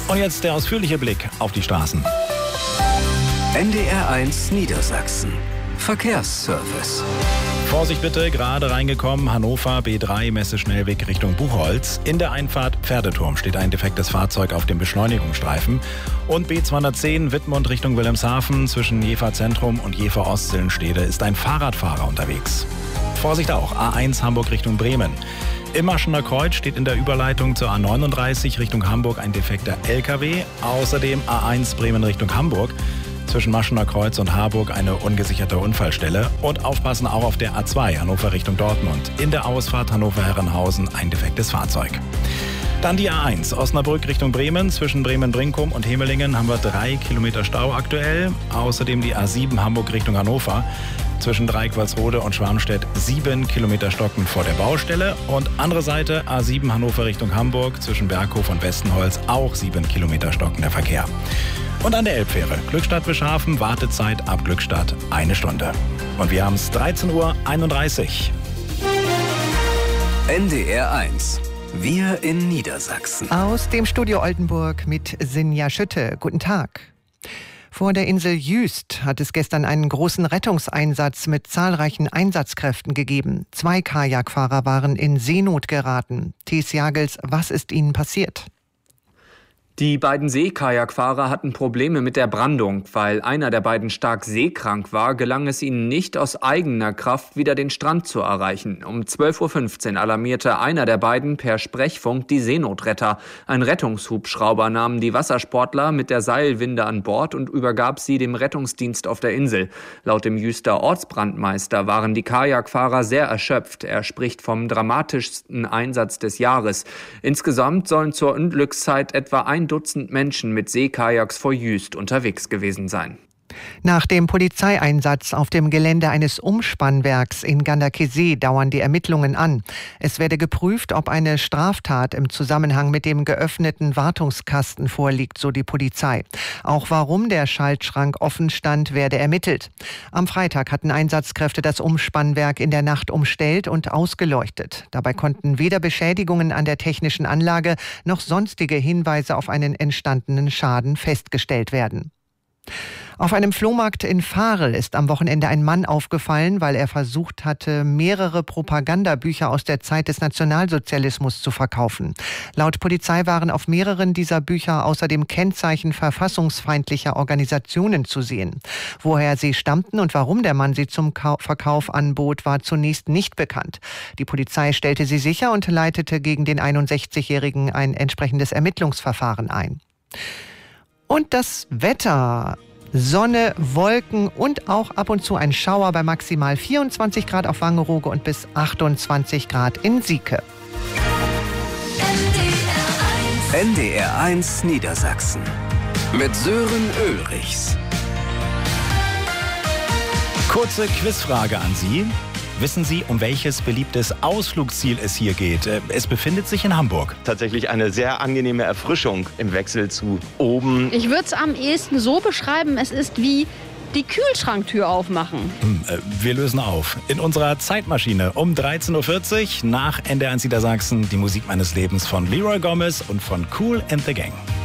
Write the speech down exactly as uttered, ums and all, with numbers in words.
Und jetzt der ausführliche Blick auf die Straßen. N D R eins Niedersachsen. Verkehrsservice. Vorsicht bitte, gerade reingekommen, Hannover B drei Messe-Schnellweg Richtung Buchholz. In der Einfahrt Pferdeturm steht ein defektes Fahrzeug auf dem Beschleunigungsstreifen. Und B zweihundertzehn Wittmund Richtung Wilhelmshaven zwischen Jever Zentrum und Jever Ostsillenstede ist ein Fahrradfahrer unterwegs. Vorsicht auch, A eins Hamburg Richtung Bremen. Im Maschener Kreuz steht in der Überleitung zur A neununddreißig Richtung Hamburg ein defekter L K W. Außerdem A eins Bremen Richtung Hamburg. Zwischen Maschener Kreuz und Harburg eine ungesicherte Unfallstelle. Und aufpassen auch auf der A zwei Hannover Richtung Dortmund. In der Ausfahrt Hannover-Herrenhausen ein defektes Fahrzeug. Dann die A eins Osnabrück Richtung Bremen. Zwischen Bremen-Brinkum und Hemelingen haben wir drei Kilometer Stau aktuell. Außerdem die A sieben Hamburg Richtung Hannover. Zwischen Dreiqualsrode und Schwarmstedt sieben Kilometer stocken vor der Baustelle. Und andere Seite A sieben Hannover Richtung Hamburg. Zwischen Berghof und Westenholz auch sieben Kilometer stockender Verkehr. Und an der Elbfähre Glückstadt-Wischhafen, Wartezeit ab Glückstadt eine Stunde. Und wir haben es dreizehn Uhr einunddreißig. N D R eins. Wir in Niedersachsen. Aus dem Studio Oldenburg mit Sinja Schütte. Guten Tag. Vor der Insel Jüst hat es gestern einen großen Rettungseinsatz mit zahlreichen Einsatzkräften gegeben. Zwei Kajakfahrer waren in Seenot geraten. Thies Jagels, was ist ihnen passiert? Die beiden Seekajakfahrer hatten Probleme mit der Brandung. Weil einer der beiden stark seekrank war, gelang es ihnen nicht, aus eigener Kraft wieder den Strand zu erreichen. Um zwölf Uhr fünfzehn alarmierte einer der beiden per Sprechfunk die Seenotretter. Ein Rettungshubschrauber nahm die Wassersportler mit der Seilwinde an Bord und übergab sie dem Rettungsdienst auf der Insel. Laut dem Jüster Ortsbrandmeister waren die Kajakfahrer sehr erschöpft. Er spricht vom dramatischsten Einsatz des Jahres. Insgesamt sollen zur Unglückszeit etwa ein Dutzend Menschen mit Seekajaks vor Jüst unterwegs gewesen sein. Nach dem Polizeieinsatz auf dem Gelände eines Umspannwerks in Ganderkesee dauern die Ermittlungen an. Es werde geprüft, ob eine Straftat im Zusammenhang mit dem geöffneten Wartungskasten vorliegt, so die Polizei. Auch warum der Schaltschrank offen stand, werde ermittelt. Am Freitag hatten Einsatzkräfte das Umspannwerk in der Nacht umstellt und ausgeleuchtet. Dabei konnten weder Beschädigungen an der technischen Anlage noch sonstige Hinweise auf einen entstandenen Schaden festgestellt werden. Auf einem Flohmarkt in Varel ist am Wochenende ein Mann aufgefallen, weil er versucht hatte, mehrere Propagandabücher aus der Zeit des Nationalsozialismus zu verkaufen. Laut Polizei waren auf mehreren dieser Bücher außerdem Kennzeichen verfassungsfeindlicher Organisationen zu sehen. Woher sie stammten und warum der Mann sie zum Verkauf anbot, war zunächst nicht bekannt. Die Polizei stellte sie sicher und leitete gegen den einundsechzigjährigen ein entsprechendes Ermittlungsverfahren ein. Und das Wetter. Sonne, Wolken und auch ab und zu ein Schauer bei maximal vierundzwanzig Grad auf Wangerooge und bis achtundzwanzig Grad in Sieke. N D R eins Niedersachsen mit Sören Ulrichs. Kurze Quizfrage an Sie. Wissen Sie, um welches beliebtes Ausflugsziel es hier geht? Es befindet sich in Hamburg. Tatsächlich eine sehr angenehme Erfrischung im Wechsel zu oben. Ich würde es am ehesten so beschreiben, es ist wie die Kühlschranktür aufmachen. Hm, äh, wir lösen auf. In unserer Zeitmaschine um dreizehn Uhr vierzig nach N D R eins Niedersachsen die Musik meines Lebens von Leroy Gomez und von Kool and the Gang.